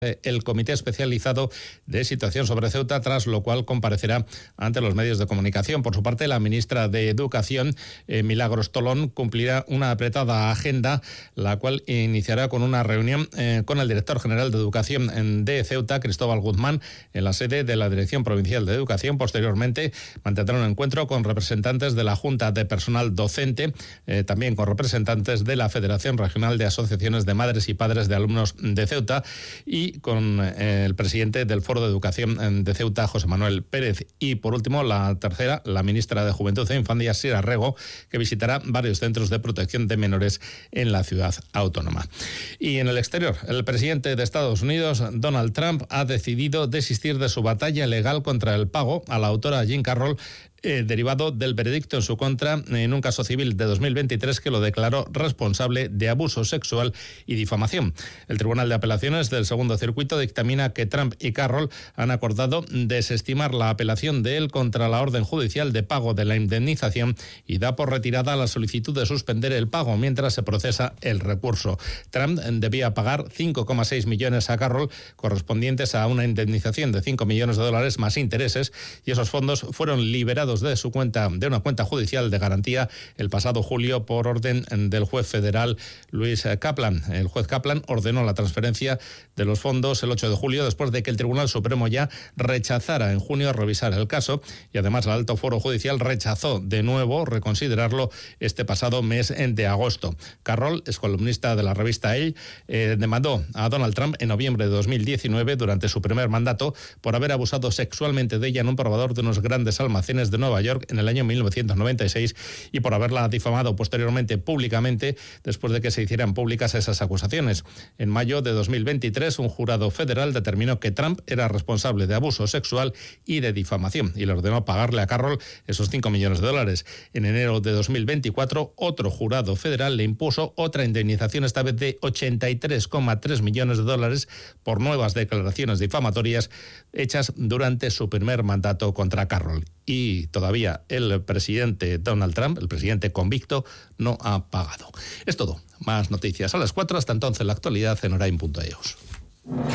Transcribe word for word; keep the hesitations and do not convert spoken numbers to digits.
el Comité Especializado de Situación sobre Ceuta, tras lo cual comparecerá ante los medios de comunicación. Por su parte, la ministra de Educación, eh, Milagros Tolón, cumplirá una apretada agenda, la cual iniciará con una reunión eh, con el director general de Educación de Ceuta, Cristóbal Guzmán, en la sede de la Dirección Provincial de Educación. Posteriormente, mantendrá un encuentro con representantes de la Junta de Personal Docente, eh, también con representantes de la Federación Regional de Asociaciones de Madres y Padres de Alumnos de Ceuta y con eh, el presidente del Foro de Educación de Ceuta, José Manuel Pérez. Y por último, la tercera, la ministra de Juventud e Infancia, Sira Rego, que visitará varios centros de protección de menores en la ciudad autónoma. Y en el exterior, el presidente de Estados Unidos, Donald Trump, ha decidido desistir de su batalla legal contra el pago a la autora Jean Carroll, Eh, derivado del veredicto en su contra en un caso civil de dos mil veintitrés que lo declaró responsable de abuso sexual y difamación. El Tribunal de Apelaciones del Segundo Circuito dictamina que Trump y Carroll han acordado desestimar la apelación de él contra la orden judicial de pago de la indemnización y da por retirada la solicitud de suspender el pago mientras se procesa el recurso. Trump debía pagar cinco coma seis millones a Carroll, correspondientes a una indemnización de cinco millones de dólares más intereses, y esos fondos fueron liberados de su cuenta, de una cuenta judicial de garantía, el pasado julio por orden del juez federal Luis Kaplan. El juez Kaplan ordenó la transferencia de los fondos el ocho de julio, después de que el Tribunal Supremo ya rechazara en junio revisar el caso, y además el Alto Foro Judicial rechazó de nuevo reconsiderarlo este pasado mes de agosto. Carroll, es columnista de la revista Elle, eh, demandó a Donald Trump en noviembre de dos mil diecinueve, durante su primer mandato, por haber abusado sexualmente de ella en un probador de unos grandes almacenes de Nueva York en el año mil novecientos noventa y seis, y por haberla difamado posteriormente públicamente después de que se hicieran públicas esas acusaciones. En mayo de dos mil veintitrés, un jurado federal determinó que Trump era responsable de abuso sexual y de difamación y le ordenó pagarle a Carroll esos cinco millones de dólares. En enero de dos mil veinticuatro, otro jurado federal le impuso otra indemnización, esta vez de ochenta y tres coma tres millones de dólares por nuevas declaraciones difamatorias hechas durante su primer mandato contra Carroll. Y todavía el presidente Donald Trump, el presidente convicto, no ha pagado. Es todo. Más noticias a las cuatro. Hasta entonces, la actualidad en Orain punto e u.